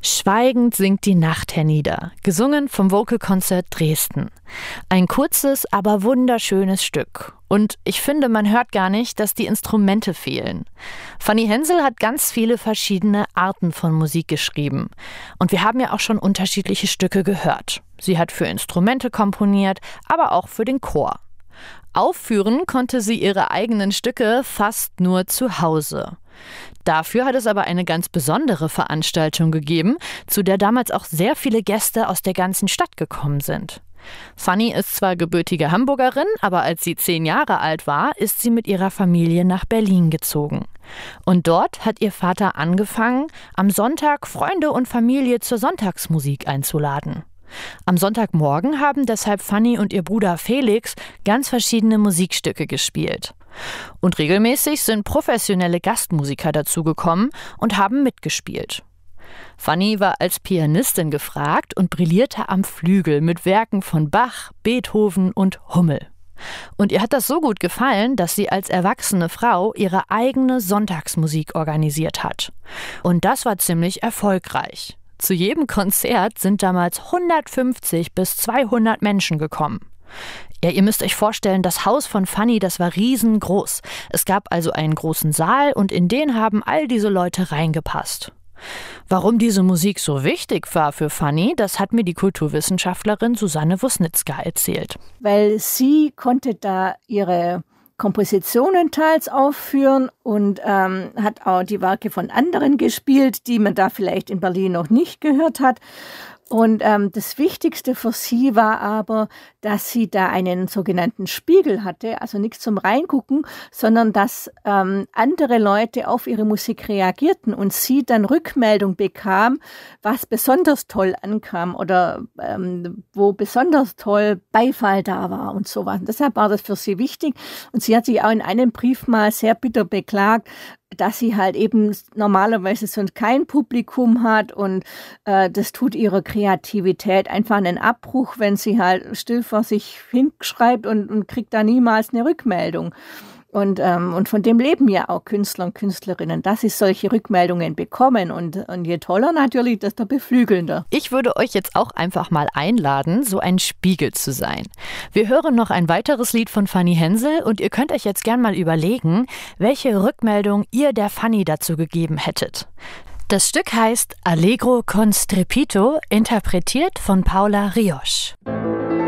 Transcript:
Schweigend sinkt die Nacht hernieder, gesungen vom Vocal Concert Dresden. Ein kurzes, aber wunderschönes Stück. Und ich finde, man hört gar nicht, dass die Instrumente fehlen. Fanny Hensel hat ganz viele verschiedene Arten von Musik geschrieben. Und wir haben ja auch schon unterschiedliche Stücke gehört. Sie hat für Instrumente komponiert, aber auch für den Chor. Aufführen konnte sie ihre eigenen Stücke fast nur zu Hause. Dafür hat es aber eine ganz besondere Veranstaltung gegeben, zu der damals auch sehr viele Gäste aus der ganzen Stadt gekommen sind. Fanny ist zwar gebürtige Hamburgerin, aber als sie 10 Jahre alt war, ist sie mit ihrer Familie nach Berlin gezogen. Und dort hat ihr Vater angefangen, am Sonntag Freunde und Familie zur Sonntagsmusik einzuladen. Am Sonntagmorgen haben deshalb Fanny und ihr Bruder Felix ganz verschiedene Musikstücke gespielt. Und regelmäßig sind professionelle Gastmusiker dazugekommen und haben mitgespielt. Fanny war als Pianistin gefragt und brillierte am Flügel mit Werken von Bach, Beethoven und Hummel. Und ihr hat das so gut gefallen, dass sie als erwachsene Frau ihre eigene Sonntagsmusik organisiert hat. Und das war ziemlich erfolgreich. Zu jedem Konzert sind damals 150 bis 200 Menschen gekommen. Ja, ihr müsst euch vorstellen, das Haus von Fanny, das war riesengroß. Es gab also einen großen Saal und in den haben all diese Leute reingepasst. Warum diese Musik so wichtig war für Fanny, das hat mir die Kulturwissenschaftlerin Susanne Wusnitzka erzählt. Weil sie konnte da ihre Kompositionen teils aufführen und hat auch die Werke von anderen gespielt, die man da vielleicht in Berlin noch nicht gehört hat. Und das Wichtigste für sie war aber, dass sie da einen sogenannten Spiegel hatte, also nichts zum Reingucken, sondern dass andere Leute auf ihre Musik reagierten und sie dann Rückmeldung bekam, was besonders toll ankam oder wo besonders toll Beifall da war und sowas. Und deshalb war das für sie wichtig und sie hat sich auch in einem Brief mal sehr bitter beklagt, dass sie halt eben normalerweise sonst kein Publikum hat und das tut ihrer Kreativität einfach einen Abbruch, wenn sie halt still vor sich hinschreibt und kriegt da niemals eine Rückmeldung. Und von dem leben ja auch Künstler und Künstlerinnen, dass sie solche Rückmeldungen bekommen. Und je toller natürlich, desto beflügelnder. Ich würde euch jetzt auch einfach mal einladen, so ein Spiegel zu sein. Wir hören noch ein weiteres Lied von Fanny Hensel und ihr könnt euch jetzt gern mal überlegen, welche Rückmeldung ihr der Fanny dazu gegeben hättet. Das Stück heißt Allegro con strepito, interpretiert von Paula Riosch.